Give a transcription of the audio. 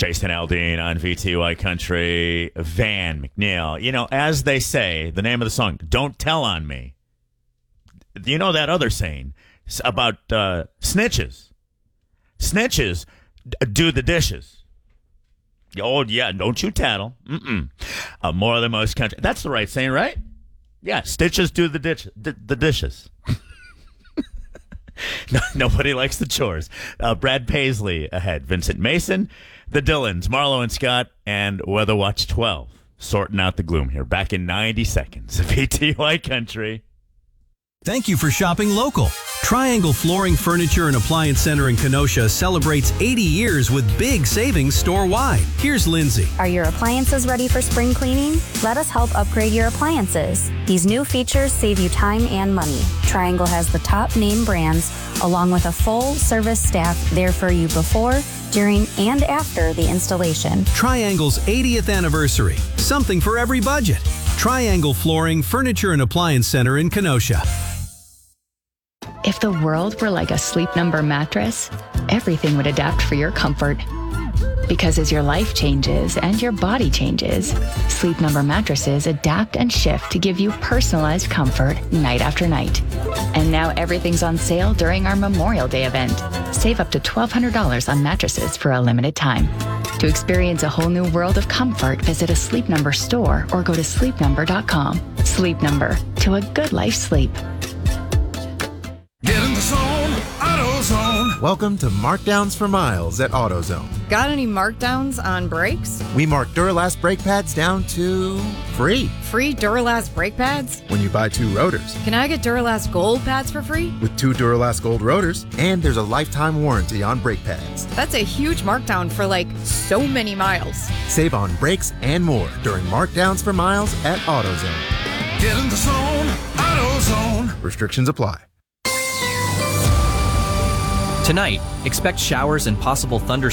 Jason Aldean on VTY Country. Van McNeil. You know, as they say, the name of the song, Don't Tell on Me. You know that other saying about snitches. Snitches do the dishes. Oh, yeah, don't you tattle. More than most country. That's the right saying, right? Yeah, stitches do the dishes. No, nobody likes the chores. Brad Paisley ahead. Vincent Mason, the Dylans, Marlo and Scott, and Weather Watch 12. Sorting out the gloom here. Back in 90 seconds. VTY Country. Thank you for shopping local. Triangle Flooring, Furniture, and Appliance Center in Kenosha celebrates 80 years with big savings store-wide. Here's Lindsay. Are your appliances ready for spring cleaning? Let us help upgrade your appliances. These new features save you time and money. Triangle has the top name brands, along with a full-service staff there for you before, during, and after the installation. Triangle's 80th anniversary. Something for every budget. Triangle Flooring, Furniture, and Appliance Center in Kenosha. If the world were like a Sleep Number mattress, everything would adapt for your comfort. Because as your life changes and your body changes, Sleep Number mattresses adapt and shift to give you personalized comfort night after night. And now everything's on sale during our Memorial Day event. Save up to $1,200 on mattresses for a limited time. To experience a whole new world of comfort, visit a Sleep Number store or go to sleepnumber.com. Sleep Number, to a good life sleep. Get in the zone, AutoZone. Welcome to Markdowns for Miles at AutoZone. Got any markdowns on brakes? We mark Duralast brake pads down to free. Free Duralast brake pads? When you buy 2 rotors. Can I get Duralast Gold pads for free? With 2 Duralast Gold rotors, and there's a lifetime warranty on brake pads. That's a huge markdown for so many miles. Save on brakes and more during Markdowns for Miles at AutoZone. Get in the zone, AutoZone. Restrictions apply. Tonight, expect showers and possible